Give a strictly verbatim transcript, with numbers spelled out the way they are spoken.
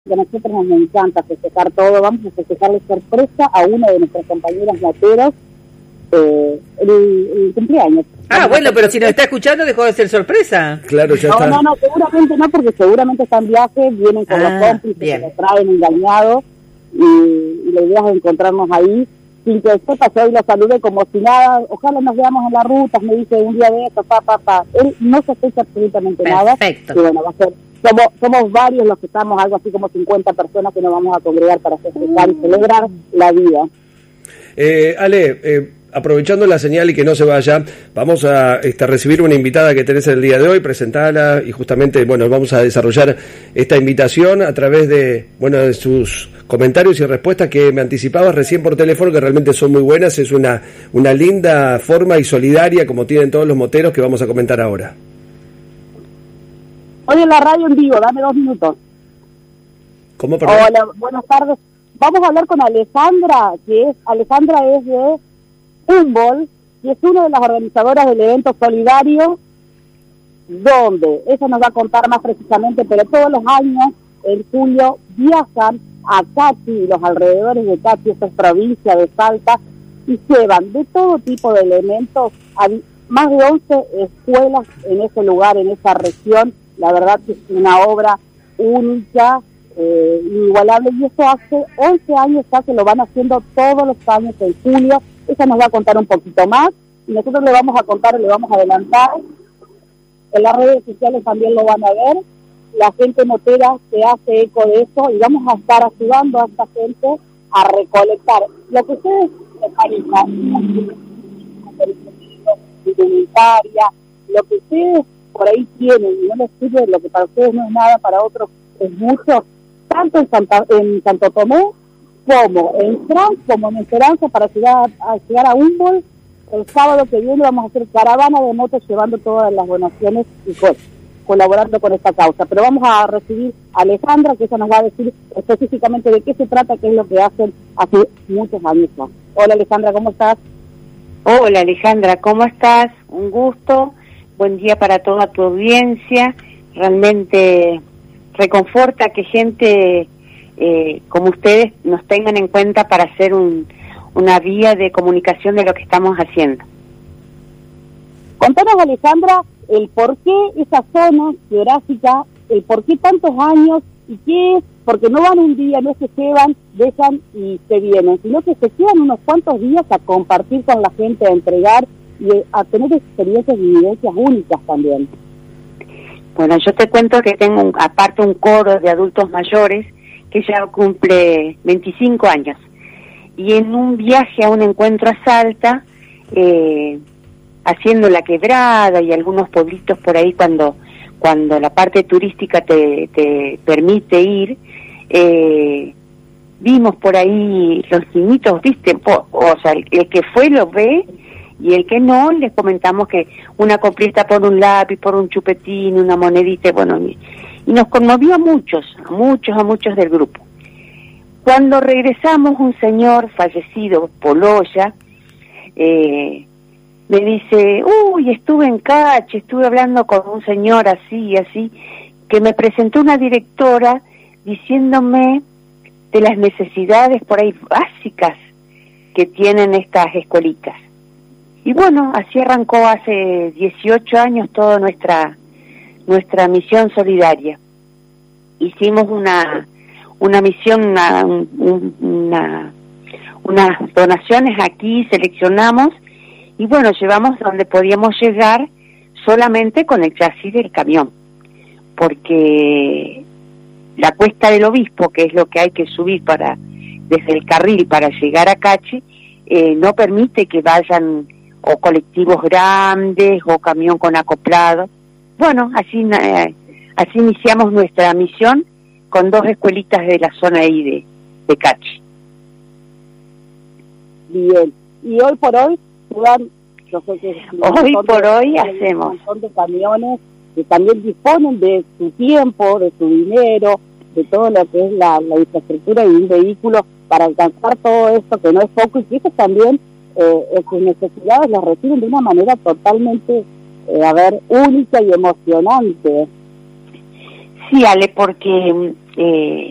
que a nosotros nos encanta festejar todo. Vamos a festejarle sorpresa a una de nuestras compañeras moteras eh, el, el cumpleaños. Ah, bueno, pero si nos está escuchando dejó de ser sorpresa. Claro, ya no, está. No, no, seguramente no, porque seguramente está en viaje, vienen con Ah, los cómplices, bien. que los traen engañados, y, y la idea es encontrarnos ahí, sin que sepa, yo hoy la saludé como si nada, ojalá nos veamos en la ruta, me dice un día de esto, pa, pa, pa. Él no sospecha absolutamente nada. Perfecto. Y bueno, va a ser, somos, somos varios los que estamos, algo así como cincuenta personas que nos vamos a congregar para festejar y celebrar la vida. Eh, Ale, eh, aprovechando la señal y que no se vaya, vamos a este, recibir una invitada que tenés el día de hoy, presentarla y justamente, bueno, vamos a desarrollar esta invitación a través de, bueno, de sus comentarios y respuestas que me anticipabas recién por teléfono, que realmente son muy buenas. Es una, una linda forma y solidaria, como tienen todos los moteros, que vamos a comentar ahora. Hoy en la radio en vivo, dame dos minutos. ¿Cómo, perdón? Hola, buenas tardes. Vamos a hablar con Alejandra, que es, Alejandra es de Humboldt, y es una de las organizadoras del evento solidario, donde ella nos va a contar más precisamente, pero todos los años, en julio, viajan a Cachi y los alrededores de Cachi, esta es provincia de Salta, y llevan de todo tipo de elementos a más de once escuelas en ese lugar, en esa región. La verdad que es una obra única, eh, inigualable, y eso hace once años ya que lo van haciendo todos los años en julio. Ella nos va a contar un poquito más, y nosotros le vamos a contar, le vamos a adelantar, en las redes sociales también lo van a ver, la gente motera se hace eco de eso, y vamos a estar ayudando a esta gente a recolectar lo que ustedes organizan, comunitaria, lo que ustedes por ahí tienen y no les sirve, lo que para ustedes no es nada, para otros es mucho, tanto en, Santa, en Santo Tomé como en Trans, como en Esperanza, para llegar a, llegar a Humboldt. El sábado que viene vamos a hacer caravana de motos llevando todas las donaciones y pues, colaborando con esta causa. Pero vamos a recibir a Alejandra, que ella nos va a decir específicamente de qué se trata, qué es lo que hacen hace muchos años ya. Hola Alejandra, ¿cómo estás? Hola Alejandra, ¿cómo estás? Un gusto, buen día para toda tu audiencia. Realmente reconforta que gente eh, como ustedes nos tengan en cuenta para hacer un, una vía de comunicación de lo que estamos haciendo. Contanos, Alejandra, el por qué esa zona geográfica, el por qué tantos años y qué es, porque no van un día, no se llevan, dejan y se vienen, sino que se quedan unos cuantos días a compartir con la gente, a entregar y a tener experiencias y vivencias únicas también. Bueno, yo te cuento que tengo un, aparte un coro de adultos mayores que ya cumple veinticinco años, y en un viaje a un encuentro a Salta, eh, haciendo la quebrada y algunos pueblitos por ahí cuando cuando la parte turística te, te permite ir, eh, vimos por ahí los niñitos, viste, po, o sea, el, el que fue lo ve, y el que no, les comentamos que una coplita por un lápiz, por un chupetín, una monedita, bueno, y, y nos conmovió a muchos, a muchos, a muchos del grupo. Cuando regresamos, un señor fallecido, Poloya, eh, me dice, uy, estuve en Cachi, estuve hablando con un señor así y así, que me presentó una directora diciéndome de las necesidades por ahí básicas que tienen estas escuelitas. Y bueno, así arrancó hace dieciocho años toda nuestra nuestra misión solidaria. Hicimos una una misión, una, una unas donaciones aquí, seleccionamos, y bueno, llevamos donde podíamos llegar solamente con el chasis del camión, porque la Cuesta del Obispo, que es lo que hay que subir para desde el carril para llegar a Cachi, eh, no permite que vayan o colectivos grandes o camión con acoplado. Bueno, así eh, así iniciamos nuestra misión con dos escuelitas de la zona ahí de, de Cachi. Bien, y hoy por hoy dan, yo sé que hoy por de, hoy hay hacemos un montón de camiones que también disponen de su tiempo, de su dinero, de todo lo que es la, la infraestructura y un vehículo para alcanzar todo esto, que no es poco, y que ellos también eh, sus necesidades las reciben de una manera totalmente, eh, a ver, única y emocionante. Sí, Ale, porque eh,